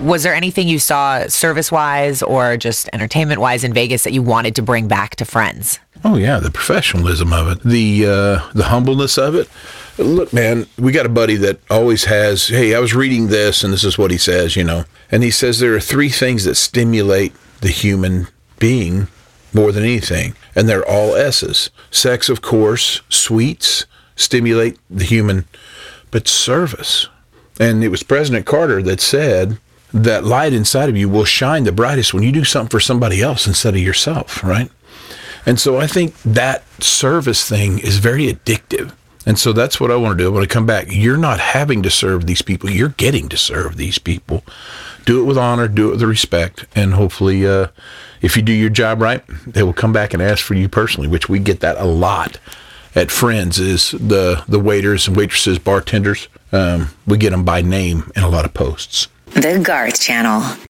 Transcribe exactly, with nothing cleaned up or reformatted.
Was there anything you saw service-wise or just entertainment-wise in Vegas that you wanted to bring back to Friends? Oh, yeah, the professionalism of it, the uh, the humbleness of it. Look, man, we got a buddy that always has, hey, I was reading this, and this is what he says, you know. And he says there are three things that stimulate the human being more than anything, and they're all S's. Sex, of course, sweets stimulate the human, but service. And it was President Carter that said that light inside of you will shine the brightest when you do something for somebody else instead of yourself, right? And so I think that service thing is very addictive. And so that's what I want to do. When I come back, you're not having to serve these people. You're getting to serve these people. Do it with honor, do it with respect, and hopefully uh, if you do your job right, they will come back and ask for you personally, which we get that a lot at Friends, is the, the waiters and waitresses, bartenders. Um, we get them by name in a lot of posts. The Garth Channel.